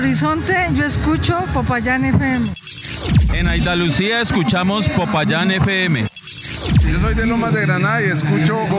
Horizonte yo escucho Popayán FM. En Andalucía escuchamos Popayán FM. Yo soy de Lomas de Granada y escucho